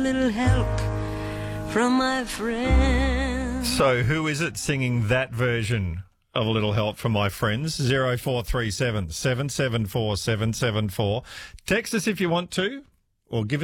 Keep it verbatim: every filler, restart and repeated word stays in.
little help from my friends. So who is it singing that version of A Little Help from My Friends? zero four three seven, seven seven four, seven seven four. Text us if you want to, or give us